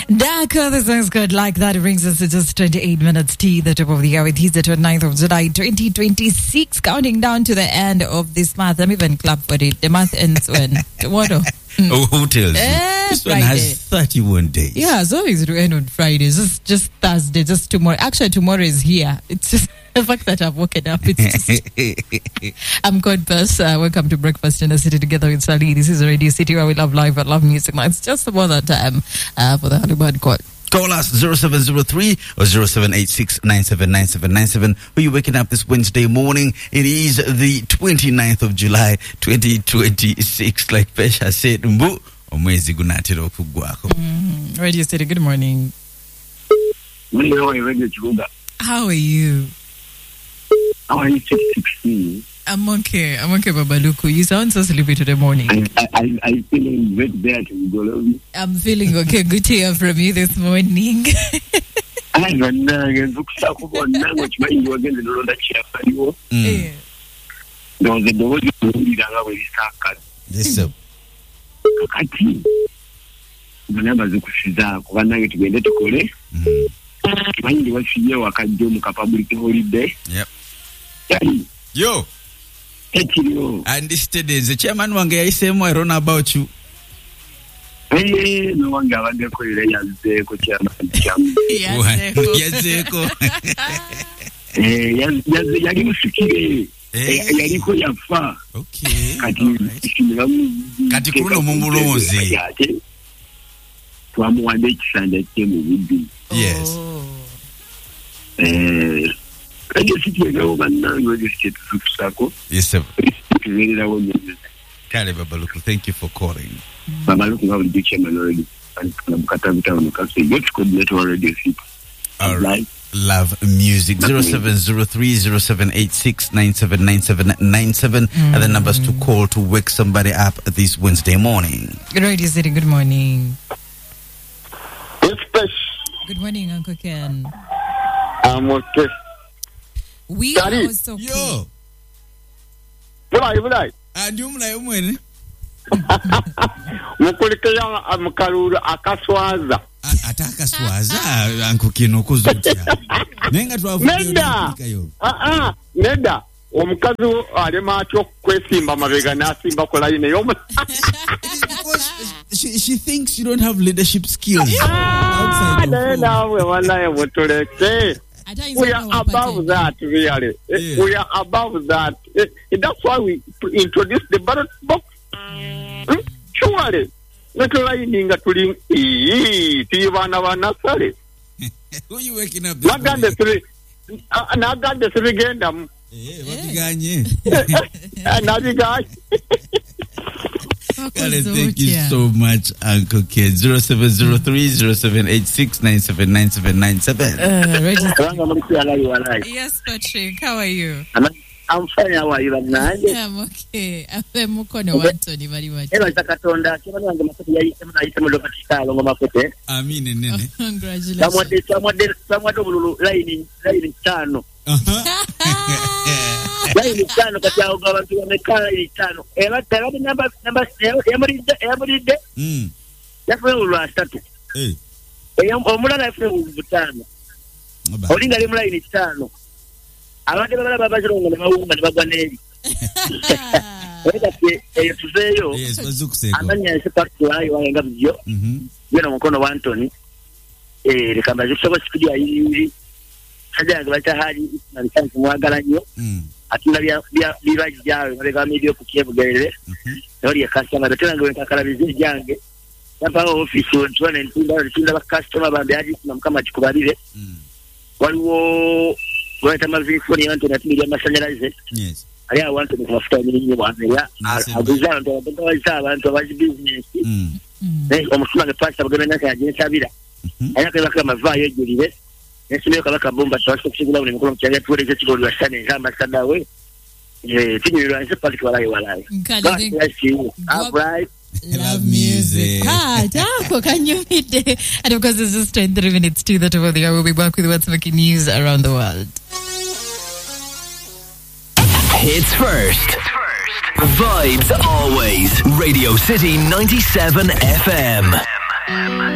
Darko, the song's good like that. It brings us to just 28 minutes to the top of the hour. It is the 29th of July, 2026, counting down to the end of this month. I'm even clap for it. The month ends when? Tomorrow. Oh, who tells you? This one has 31 days. Yeah, so it's to end on Friday. Just Thursday, just tomorrow. Actually, tomorrow is here. It's just the fact that I've woken up. It's just... I'm God Bess. Welcome to Breakfast in the City together with Sally. This is Radio City where we love life and love music. It's just about that time for the Hollywood call. Call us 0703 or 0786 979797. Were you waking up this Wednesday morning? It is the 29th of July 2026. Like Pesha said, Mbu omwezi gunatiro kugwako. Radio City, good morning. How are you? How are you, 616? I'm okay, Babaluku. You sound so sleepy today morning. I'm feeling very bad. I'm feeling okay. Good to hear from you this morning. Yes, sir. Yep. Yo. And this today, the chairman wange yaisemo I run about you. No one got the Yazeko chairman. Yazeko. Yariko Yafa. Okay. Katikuno Mumulozi. Tuamuande Kisanda Temu would be. Yes. I guess it will go, but now you just get to Sako. Yes, sir. Kale Babaluku, thank you for calling. Babaluku, I will be chairman already. And Katavita on the country. What's good network radio seat? All right. Love music. 0703 0786 979797 and the numbers to call to wake somebody up this Wednesday morning. Radio City, good morning. Yes, good morning, Uncle Ken. I'm okay. We are also okay. Yo. Bulai. Adumla umwene. Mukulikeya amkaluru akaswaza. Atakaswaza Uncle Ken okuzotya. Nenga twavuga yo. Neda. Omukazi alema atyo kwesimba mabega nasimba ko line yo. She thinks you don't have leadership skills. Outside we are above that, really. Yeah. We are above that. That's why we introduce the ballot box. Surely. Who are you waking up? I got the three. I got the three again. Thank you so much, Uncle Ken. 0703 0786 979797. Yes, Patrick. How are you? I'm fine. How are you? I'm okay. I'm Mukono Anthony very much. Congratulations. Laini tano kati ya abantu wamekaa laini tano. Tayari namba yamuridde. Yafuna ulwa 3. Omulala yafuna ulwa 5. Olinga limu laini tano. Abandi baba zirongo ne bawunga ne bagwa neri. Weka tuzeyo. Yes, bazukuseko. Amanya sepakulayo walenga byo. Yena Mukono wa Anthony. Lekamba zikusoba speed ya yiri. Haja ngabata hali na lisansi mwagala nnyo. Atuna bya jawe balega medio kukiyebugerere. Nori ya customer batena ngo nkakalabize jange. Yapa office wentone ntinda ba customer bambe aji na mkama chikubalire. Waliwo weta mavinfoni yantu na timili ya masanyalize. Yes. Aya wantu kumafuta nyinyi bwanela. Aguza ndo babaza abantu abazi business. Omusuma ke pasta bagana kaje sabira. Aya kaba mavayo ejulire. Nesime kaba kabomba twasho kusigula ule mkono mchanga tuwe je chigolo wasane kama sadawe. Tinyiro anse particular walai. Right. Love music. Tako, can you meet it? And of course, it's just 23 minutes to the top of the hour. We'll be back with what's making news around the world. Hits first. Vibes always. Radio City 97 FM.